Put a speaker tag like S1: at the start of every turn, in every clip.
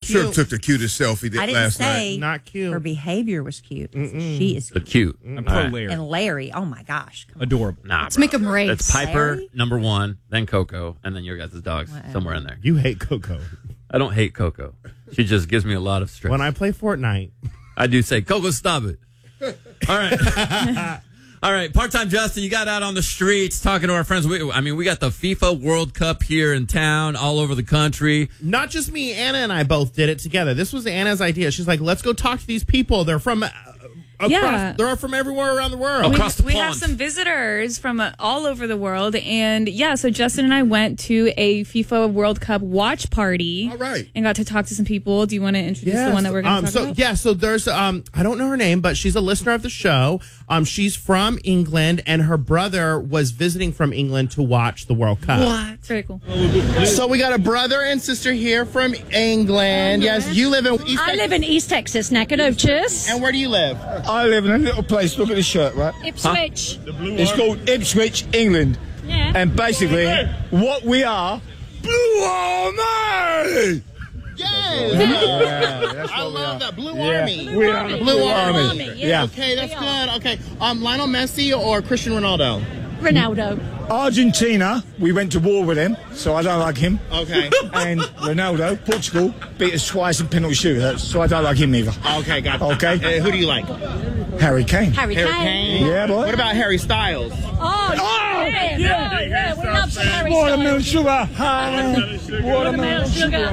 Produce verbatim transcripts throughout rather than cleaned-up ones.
S1: cute.
S2: Sure took the cutest selfie that
S3: I didn't
S2: last
S3: say
S2: night.
S1: Not cute.
S3: her behavior was cute. She is
S4: But
S3: cute.
S4: cute.
S5: I'm pro
S4: All right.
S5: Larry.
S3: And Larry, oh my gosh. Come on.
S5: Adorable.
S4: Nah,
S6: Let's
S4: bro.
S6: make 'em race.
S4: It's Piper,
S3: Larry?
S4: number one, then Coco, and then your guys' dogs
S3: Whatever.
S4: somewhere in there.
S1: You hate Coco.
S4: I don't hate Coco. She just gives me a lot of stress.
S1: When I play Fortnite,
S4: I do say, Coco, stop it. All right. All right. Part-time Justin, you got out on the streets talking to our friends. We, I mean, we got the FIFA World Cup here in town, all over the country.
S1: not just me, Anna and I both did it together. This was Anna's idea. She's like, let's go talk to these people. They're from uh, across,
S7: Yeah.
S1: they're from everywhere around the world.
S4: Okay. Across the
S7: we have
S4: pond.
S7: some visitors from uh, all over the world, and yeah, so Justin and I went to a FIFA World Cup watch party.
S2: All right.
S7: And got to talk to some people. Do you want to introduce
S1: Yes.
S7: the one that we're going to
S1: um,
S7: talk
S1: so,
S7: about?
S1: Yeah, so there's, um, I don't know her name, but she's a listener of the show. Um, she's from England, and her brother was visiting from England to watch the World Cup.
S7: What? Very cool.
S1: So we got a brother and sister here from England. Yes, you live in East
S8: I live in East Texas, neck of Otis.
S1: And where do you live?
S9: I live in a little place. Look at the shirt, right?
S8: Ipswich.
S9: It's called Ipswich, England.
S8: Yeah.
S9: And basically, what we are, Blue Army.
S1: Yes.
S9: Yeah, that's
S1: I
S9: what we
S1: love
S9: are.
S1: that. Blue
S9: Yeah.
S1: Army.
S9: We are the
S1: Blue,
S9: Blue
S1: Army.
S9: Army. Yeah.
S1: Okay, that's good. Okay. Um, Lionel Messi or Cristiano Ronaldo?
S8: Ronaldo.
S9: Argentina, we went to war with him, so I don't like him.
S1: Okay.
S9: And Ronaldo, Portugal, beat us twice in penalty shootouts, so I don't like him either.
S1: Okay, got it.
S9: Okay.
S1: Uh, who do you like?
S9: Harry Kane.
S8: Harry
S1: Harry
S8: Kane.
S1: Kane.
S9: Yeah, boy.
S1: What about Harry Styles?
S8: Oh, yeah. Yeah, yeah, we love some Harry
S9: Watermelon
S8: Styles.
S9: sugar. High. Watermelon sugar.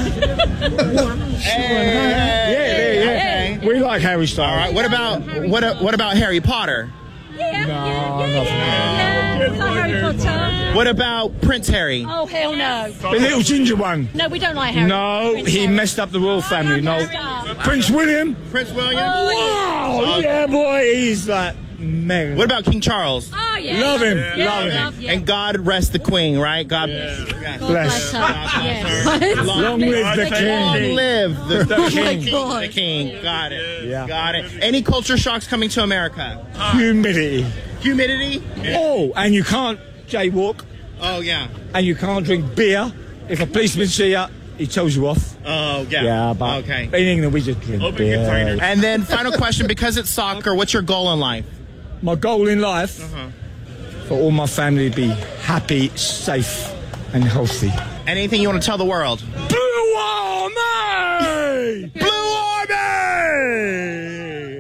S1: Hey.
S9: Yeah, yeah, yeah. We like Harry Styles.
S1: All right. What about what? What about Harry Potter?
S8: Yeah,
S9: No,
S8: yeah, yeah,
S9: not
S8: yeah, yeah. We like Harry Potter.
S1: What about Prince Harry?
S8: Oh, hell no.
S9: The little ginger one.
S8: No, we don't like Harry.
S9: No,
S8: Prince
S9: he
S8: Harry.
S9: messed up the royal family. No.
S8: Stop.
S9: Prince William.
S1: Prince William.
S9: Oh, yeah, boy. He's like, mega.
S1: What about King Charles?
S8: Oh, yeah.
S9: Love him.
S8: Yeah,
S9: Love him.
S8: love, yeah.
S1: And God rest the Queen, right? God
S8: God
S9: Bless.
S8: bless her. Yeah.
S9: Long live the
S1: Long
S9: king.
S1: live the,
S9: The king.
S1: the king. Got it.
S9: Yeah.
S1: Got it. Any culture shocks coming to America?
S9: Humidity.
S1: Humidity?
S9: Oh, and you can't jaywalk,
S1: Oh, yeah.
S9: and you can't drink beer. If a policeman see you, he tells you off.
S1: Oh, yeah.
S9: Yeah, but
S1: Okay.
S9: in England we just drink beer.
S1: And then final question, because it's soccer, what's your goal in life?
S9: My goal in life,
S1: Uh-huh.
S9: for all my family to be happy, safe, and healthy.
S1: Anything you want to tell the world?
S9: Blue Army! Blue Army!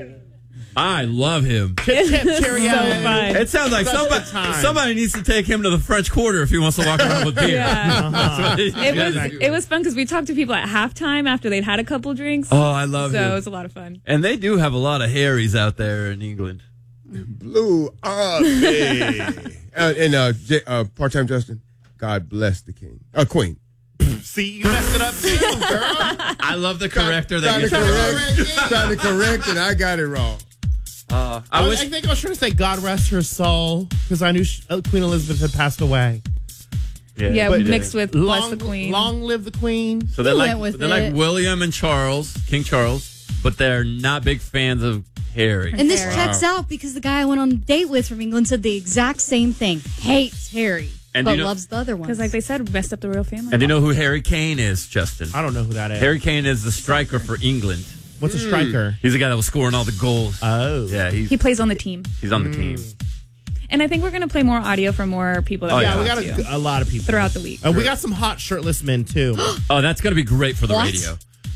S4: I love him.
S1: Tip, tip, cheerio.
S7: So fun.
S4: It sounds like
S1: Such a
S4: somebody,
S1: time.
S4: somebody needs to take him to the French Quarter if he wants to walk around with beer.
S7: Yeah.
S4: That's what he-
S7: It was it was fun because we talked to people at halftime after they'd had a couple drinks.
S4: Oh, I love
S7: so
S4: him.
S7: it was a lot of fun.
S4: And they do have a lot of Harrys out there in England.
S2: Blue Army. uh, and uh, J- uh, part-time Justin, God bless the king. Uh, Queen.
S1: See, you messed it up too, girl.
S4: I love the corrector that
S2: Trying
S4: you
S2: to correct, trying to correct, and I got it wrong.
S4: Uh,
S1: I,
S4: I
S1: was,
S4: wish.
S1: I think I was trying to say God rest her soul because I knew she, uh, Queen Elizabeth had passed away.
S7: Yeah,
S1: But
S7: mixed with Bless
S1: long,
S7: the Queen.
S1: Long live the Queen.
S4: So they're
S6: He
S4: like
S6: went with
S4: they're like
S6: it.
S4: William and Charles, King Charles, but they're not big fans of Harry.
S6: And this
S7: Harry.
S6: checks out because the guy I went on a date with from England said the exact same thing. Hates Harry,
S4: And
S6: but
S4: you know-
S6: loves the other ones.
S7: Because, like they said, messed up the royal family.
S4: And do you know who Harry Kane is, Justin?
S1: I don't know who that is.
S4: Harry Kane is the striker for England.
S1: What's a striker?
S4: He's the guy that was scoring all the goals.
S1: Oh.
S4: Yeah, he's
S7: he plays on the team.
S4: he's on the team.
S7: And I think we're going to play more audio from more people that
S4: Oh,
S7: we
S1: Yeah,
S7: talked
S1: we got
S7: to
S1: a, a lot of people.
S7: throughout the week.
S1: And we got some hot shirtless men, too.
S4: Oh, that's gonna be great for the
S6: What?
S4: radio.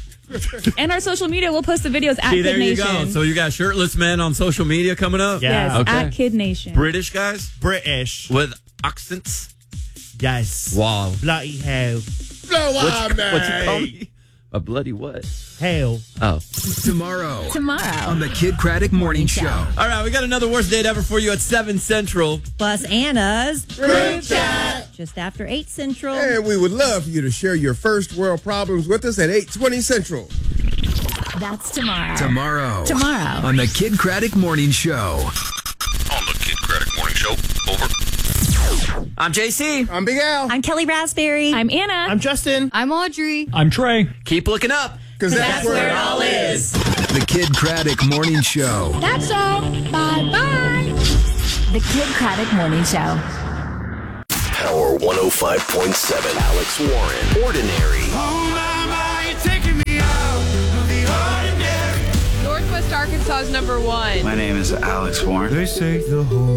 S7: And our social media, we'll post the videos at
S4: See,
S7: Kid
S4: there you
S7: Nation.
S4: go. So you got shirtless men on social media coming up.
S1: Yeah.
S7: Yes,
S4: Okay.
S7: at Kid Nation.
S4: British guys
S1: British.
S4: with accents.
S1: Yes.
S4: Wow.
S1: Bloody hell.
S2: Blue
S4: What's,
S2: Army.
S4: what's you call me? A bloody what?
S1: Hell.
S4: Oh.
S10: Tomorrow
S3: Tomorrow.
S10: on the Kid Craddock Morning Show.
S4: All right, we got another worst date ever for you at seven Central.
S3: Plus Anna's group chat. Just after eight Central.
S2: And we would love for you to share your first world problems with us at eight twenty Central.
S3: That's tomorrow.
S10: Tomorrow.
S3: Tomorrow.
S10: On the Kid Craddock Morning Show.
S11: On the Kid Craddock Morning Show. Over.
S4: I'm J C.
S2: I'm Big Al.
S3: I'm Kelly Raspberry.
S7: I'm Anna.
S1: I'm Justin.
S6: I'm Audrey.
S5: I'm Trey.
S4: Keep looking up.
S2: Because that's, where it all
S4: is.
S10: The Kid Craddock Morning Show.
S8: That's all. Bye-bye.
S3: The Kid Craddock Morning Show.
S11: Power one oh five point seven. Alex Warren. Ordinary.
S9: Oh, mama, you're taking me
S5: Arkansas's number one.
S12: My name is Alex Warren. They say the whole